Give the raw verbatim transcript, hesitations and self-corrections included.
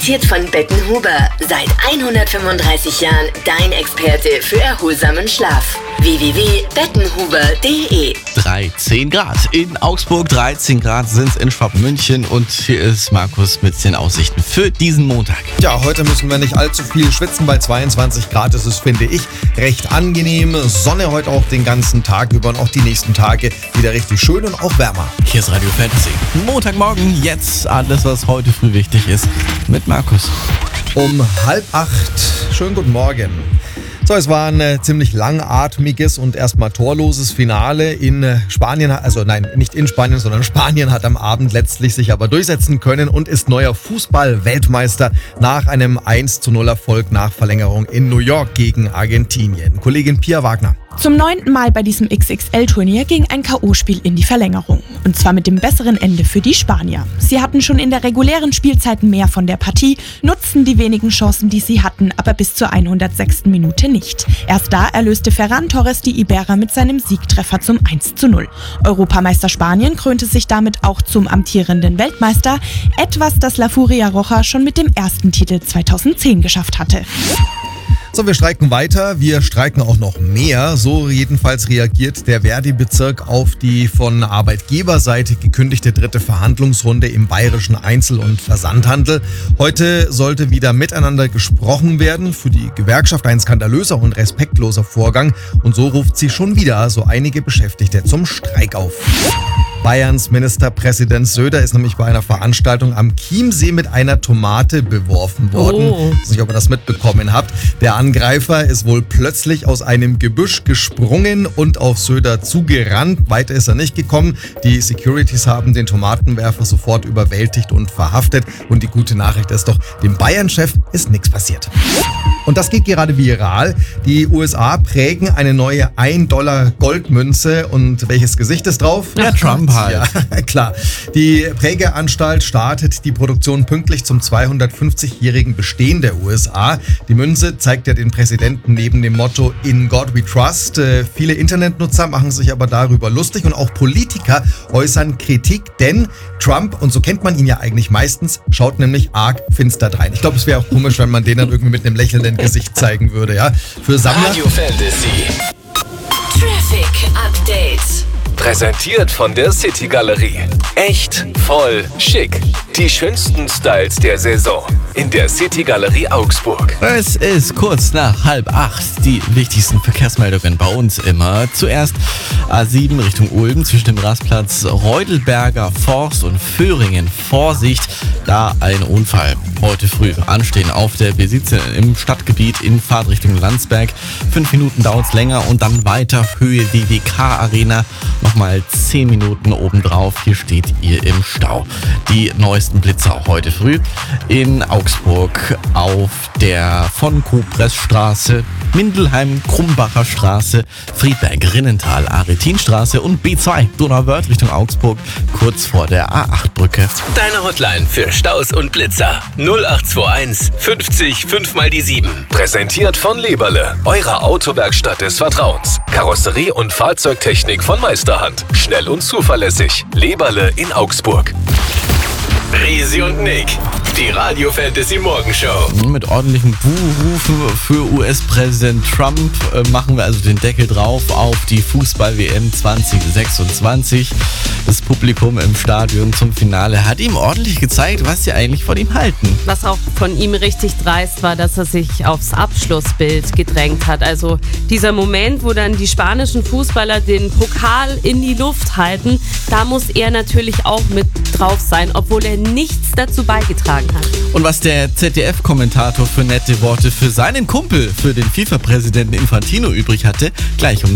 Präsentiert von Bettenhuber. Seit hundertfünfunddreißig Jahren dein Experte für erholsamen Schlaf. w w w punkt bettenhuber punkt de dreizehn Grad. In Augsburg, dreizehn Grad sind es in Schwabmünchen und hier ist Markus mit den Aussichten für diesen Montag. Ja, heute müssen wir nicht allzu viel schwitzen. Bei zweiundzwanzig Grad ist es, finde ich, recht angenehm. Sonne heute auch den ganzen Tag über und auch die nächsten Tage wieder richtig schön und auch wärmer. Hier ist Radio Fantasy. Montagmorgen, jetzt alles, was heute früh wichtig ist, mit Markus. Um halb acht. Schönen guten Morgen. So, es war ein äh, ziemlich langatmiges und erstmal torloses Finale in äh, Spanien. Also nein, nicht in Spanien, sondern Spanien hat am Abend letztlich sich aber durchsetzen können und ist neuer Fußball-Weltmeister nach einem eins zu null Erfolg nach Verlängerung in New York gegen Argentinien. Kollegin Pia Wagner. Zum neunten Mal bei diesem X X L-Turnier ging ein K O-Spiel in die Verlängerung. Und zwar mit dem besseren Ende für die Spanier. Sie hatten schon in der regulären Spielzeit mehr von der Partie, nutzten die wenigen Chancen, die sie hatten, aber bis zur hundertsechsten Minute nicht. Erst da erlöste Ferran Torres die Iberer mit seinem Siegtreffer zum eins zu null. Europameister Spanien krönte sich damit auch zum amtierenden Weltmeister, etwas, das La Furia Roja schon mit dem ersten Titel zweitausendzehn geschafft hatte. So, wir streiken weiter, wir streiken auch noch mehr. So jedenfalls reagiert der Verdi-Bezirk auf die von Arbeitgeberseite gekündigte dritte Verhandlungsrunde im bayerischen Einzel- und Versandhandel. Heute sollte wieder miteinander gesprochen werden. Für die Gewerkschaft ein skandalöser und respektloser Vorgang. Und so ruft sie schon wieder so einige Beschäftigte zum Streik auf. Bayerns Ministerpräsident Söder ist nämlich bei einer Veranstaltung am Chiemsee mit einer Tomate beworfen worden. Oh. Ich weiß nicht, ob ihr das mitbekommen habt. Der Angreifer ist wohl plötzlich aus einem Gebüsch gesprungen und auf Söder zugerannt. Weiter ist er nicht gekommen. Die Securities haben den Tomatenwerfer sofort überwältigt und verhaftet. Und die gute Nachricht ist doch, dem Bayern-Chef ist nichts passiert. Und das geht gerade viral. Die U S A prägen eine neue ein Dollar Goldmünze. Und welches Gesicht ist drauf? Ja, Trump halt. Ja, klar. Die Prägeanstalt startet die Produktion pünktlich zum zweihundertfünfzigjährigen Bestehen der U S A. Die Münze zeigt ja den Präsidenten neben dem Motto In God We Trust. Äh, viele Internetnutzer machen sich aber darüber lustig und auch Politiker äußern Kritik, denn Trump, und so kennt man ihn ja eigentlich meistens, schaut nämlich arg finster drein. Ich glaube, es wäre auch komisch, wenn man den dann irgendwie mit einem lächelnden Gesicht zeigen würde. Ja? Für Sammler. Radio Fantasy. Traffic Update. Präsentiert von der City Galerie. Echt, voll, schick. Die schönsten Styles der Saison. In der City Galerie Augsburg. Es ist kurz nach halb acht. Die wichtigsten Verkehrsmeldungen bei uns immer. Zuerst A sieben Richtung Ulm zwischen dem Rastplatz Reudelberger Forst und Föhringen. Vorsicht, da ein Unfall. Heute früh anstehen auf der B siebzehn im Stadtgebiet in Fahrtrichtung Landsberg. Fünf Minuten dauert es länger und dann weiter Höhe W W K Arena. Nochmal zehn Minuten obendrauf. Hier steht ihr im Stau. Die neuesten Blitzer heute früh in Augsburg auf der von Kopressstraße, Mindelheim-Krumbacher Straße, Friedberg-Rinnental, Aretinstraße und B zwei Donauwörth Richtung Augsburg, kurz vor der A acht Brücke. Deine Hotline für Staus und Blitzer. null acht zwei eins fünfzig fünf mal die sieben. Präsentiert von Leberle, eurer Autowerkstatt des Vertrauens. Karosserie und Fahrzeugtechnik von Meisterhand. Schnell und zuverlässig. Leberle in Augsburg. Risi und Nick, die Radio Fantasy Morgenshow. Mit ordentlichen Buhrufen für U S-Präsident Trump äh, machen wir also den Deckel drauf auf die Fußball-W M zwanzig sechsundzwanzig. Das Publikum im Stadion zum Finale hat ihm ordentlich gezeigt, was sie eigentlich von ihm halten. Was auch von ihm richtig dreist war, dass er sich aufs Abschlussbild gedrängt hat. Also dieser Moment, wo dann die spanischen Fußballer den Pokal in die Luft halten, da muss er natürlich auch mit drauf sein, obwohl er nichts dazu beigetragen hat. Und was der Z D F-Kommentator für nette Worte für seinen Kumpel, für den FIFA-Präsidenten Infantino übrig hatte, gleich um